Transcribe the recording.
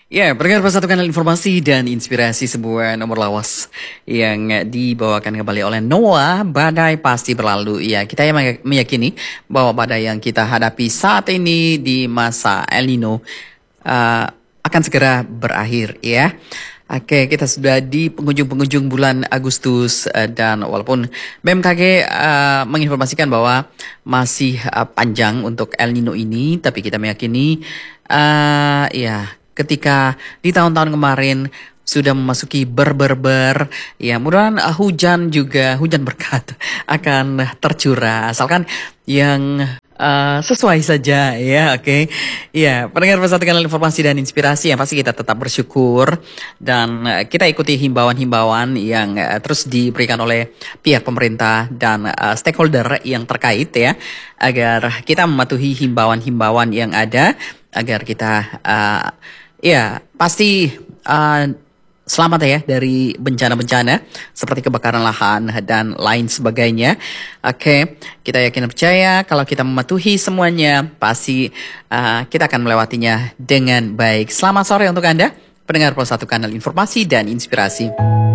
Ya, pendengar satu kanal informasi dan inspirasi sebuah nomor lawas yang dibawakan kembali oleh Noah. Badai pasti berlalu. Ya, kita yang meyakini bahwa badai yang kita hadapi saat ini di masa El Nino akan segera berakhir ya. Oke, kita sudah di penghujung-penghujung bulan Agustus dan walaupun BMKG menginformasikan bahwa masih panjang untuk El Nino ini, tapi kita meyakini ya ketika di tahun-tahun kemarin sudah memasuki ber, ya mudah-mudahan hujan berkat akan tercurah asalkan yang sesuai saja ya, oke. Ya, pendengar satu kanal informasi dan inspirasi yang pasti kita tetap bersyukur dan kita ikuti himbauan-himbauan yang terus diberikan oleh pihak pemerintah dan stakeholder yang terkait ya, agar kita mematuhi himbauan-himbauan yang ada agar kita ya pasti selamat ya dari bencana-bencana seperti kebakaran lahan dan lain sebagainya. Oke, kita yakin dan percaya kalau kita mematuhi semuanya pasti kita akan melewatinya dengan baik. Selamat sore untuk Anda, pendengar Pro 1 Kanal Informasi dan Inspirasi.